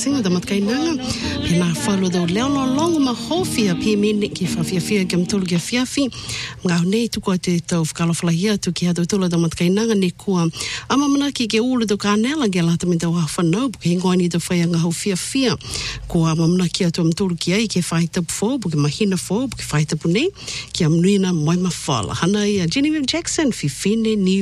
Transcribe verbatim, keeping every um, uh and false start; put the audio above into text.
singa da matkainanga pe na falo do leono longo ma hofia pe mini ki fa fia fia gam tolu ki fiafi nga nei tu ko te to fkalo flahia tu ki ado tolo da matkainanga ni kua ama mana ki ke ulu do kanela ge la te mita wa fa no ke ngoni do fa nga hofia fia ko ama mana ki ado mtolu ki ai ke fa ita fo bu ke mahina fo bu ke fa ita pune ki amnuina moi ma fala hana ia Genevieve Jackson fi fine ni